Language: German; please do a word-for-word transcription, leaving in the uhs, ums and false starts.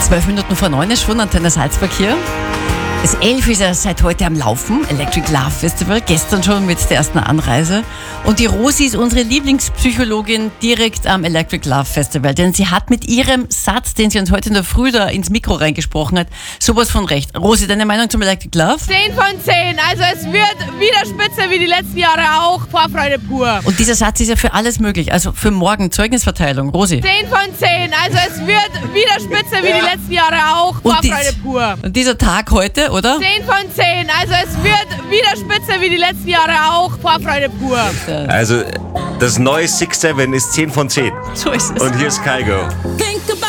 Zwölf Minuten vor neun ist schon Antenne Salzburg hier. Das elf ist ja seit heute am Laufen, Electric Love Festival, gestern schon mit der ersten Anreise. Und die Rosi ist unsere Lieblingspsychologin direkt am Electric Love Festival, denn sie hat mit ihrem Satz, den sie uns heute in der Früh da ins Mikro reingesprochen hat, sowas von recht. Rosi, deine Meinung zum Electric Love? zehn von zehn, also es wird wieder spitze wie die letzten Jahre auch, Vorfreude pur. Und dieser Satz ist ja für alles möglich, also für morgen Zeugnisverteilung. Rosi? zehn von zehn, also es wird wieder spitze wie die letzten Jahre auch, Und Vorfreude dies- pur. Und dieser Tag heute, oder? zehn von zehn, also es wird wieder spitze wie die letzten Jahre auch, Vorfreude pur. Also, das neue six seven ist zehn von zehn. So ist es. Und hier ist Kygo.